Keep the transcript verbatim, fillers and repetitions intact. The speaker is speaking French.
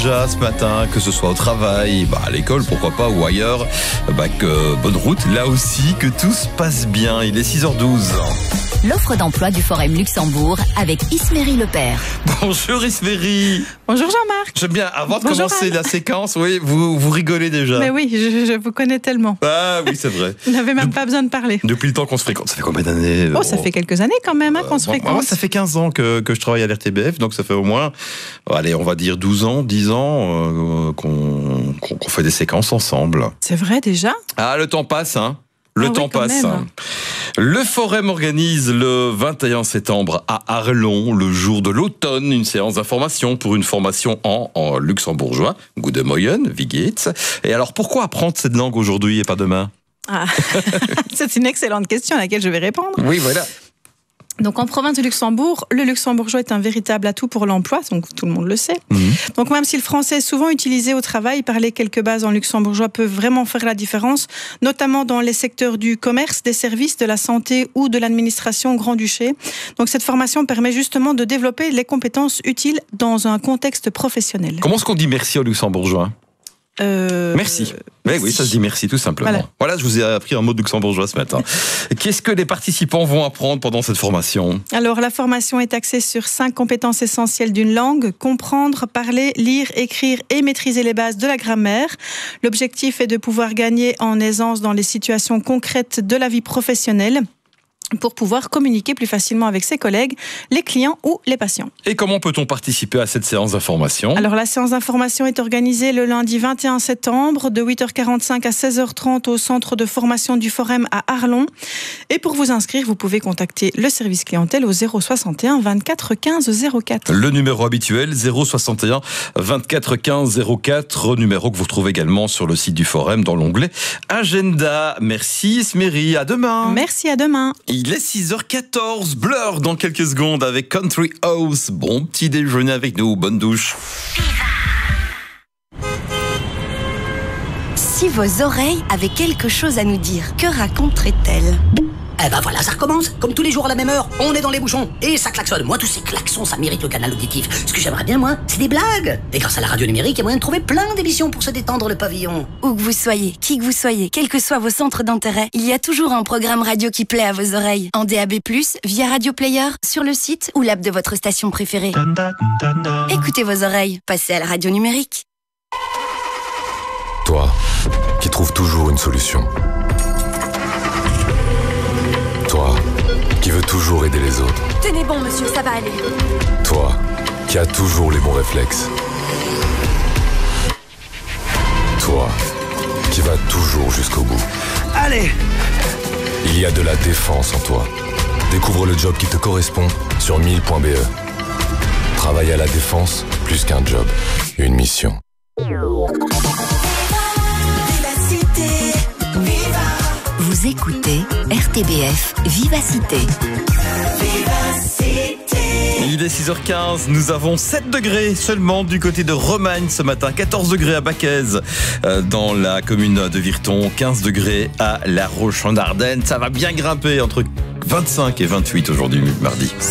déjà ce matin, que ce soit au travail, bah, à l'école, pourquoi pas, ou ailleurs. Bah, que bonne route, là aussi, que tout se passe bien. Il est six heures douze. L'offre d'emploi du Forum Luxembourg avec Isméry Lepère. Bonjour Isméry. Bonjour Jean-Marc. J'aime bien, avant de Bonjour commencer Anne. la séquence, oui, vous, vous rigolez déjà. Mais oui, je, je vous connais tellement. Ah oui, c'est vrai. Vous n'avez même pas besoin de parler. Depuis le temps qu'on se fréquente, ça fait combien d'années? Oh, ça fait quelques années quand même hein, qu'on se Bon, fréquente. moi, ça fait quinze ans que, que je travaille à l'R T B F, donc ça fait au moins, allez, on va dire douze ans, dix ans euh, qu'on, qu'on, qu'on fait des séquences ensemble. C'est vrai déjà? Ah, le temps passe, hein. Le Ah oui, temps quand passe. même. Le Forum organise le vingt et un septembre à Arlon, le jour de l'automne, une séance d'information pour une formation en, en luxembourgeois, Goedemoyen, wie geht's. Et alors, pourquoi apprendre cette langue aujourd'hui et pas demain? Ah. C'est une excellente question à laquelle je vais répondre. Oui, voilà. Donc en province de Luxembourg, le luxembourgeois est un véritable atout pour l'emploi, donc tout le monde le sait. Mmh. Donc même si le français est souvent utilisé au travail, parler quelques bases en luxembourgeois peut vraiment faire la différence, notamment dans les secteurs du commerce, des services, de la santé ou de l'administration au Grand-Duché. Donc cette formation permet justement de développer les compétences utiles dans un contexte professionnel. Comment est-ce qu'on dit merci au luxembourgeois? Euh, Merci. Oui, oui, ça se dit merci tout simplement. Voilà. voilà, je vous ai appris un mot de luxembourgeois ce matin. Qu'est-ce que les participants vont apprendre pendant cette formation? Alors, la formation est axée sur cinq compétences essentielles d'une langue: comprendre, parler, lire, écrire et maîtriser les bases de la grammaire. L'objectif est de pouvoir gagner en aisance dans les situations concrètes de la vie professionnelle, pour pouvoir communiquer plus facilement avec ses collègues, les clients ou les patients. Et comment peut-on participer à cette séance d'information? Alors la séance d'information est organisée le lundi vingt et un septembre de huit heures quarante-cinq à seize heures trente au centre de formation du Forum à Arlon. Et pour vous inscrire, vous pouvez contacter le service clientèle au zéro soixante et un vingt-quatre quinze zéro quatre. Le numéro habituel zéro soixante et un vingt-quatre quinze zéro quatre, numéro que vous retrouvez également sur le site du Forum dans l'onglet Agenda. Merci Isméry, à demain. Merci, à demain. Il est six heures quatorze, Blur dans quelques secondes avec Country House. Bon petit déjeuner avec nous, bonne douche. Si vos oreilles avaient quelque chose à nous dire, que raconteraient-elles? Eh ben voilà, ça recommence. Comme tous les jours à la même heure, on est dans les bouchons et ça klaxonne. Moi, tous ces klaxons, ça mérite le canal auditif. Ce que j'aimerais bien, moi, c'est des blagues. Et grâce à la radio numérique, il y a moyen de trouver plein d'émissions pour se détendre le pavillon. Où que vous soyez, qui que vous soyez, quels que soient vos centres d'intérêt, il y a toujours un programme radio qui plaît à vos oreilles. En D A B plus, via Radio Player, sur le site ou l'app de votre station préférée. Écoutez vos oreilles, passez à la radio numérique. Toi, qui trouves toujours une solution. Toi, qui veux toujours aider les autres. Tenez bon, monsieur, ça va aller. Toi, qui as toujours les bons réflexes. Toi, qui vas toujours jusqu'au bout. Allez! Il y a de la défense en toi. Découvre le job qui te correspond sur mille point b e. Travailler à la défense, plus qu'un job, une mission. Vous écoutez R T B F Vivacité. Il est six heures quinze, nous avons sept degrés seulement du côté de Romagne ce matin, quatorze degrés à Baquez dans la commune de Virton, quinze degrés à La Roche en Ardennes. Ça va bien grimper entre vingt-cinq et vingt-huit aujourd'hui, mardi.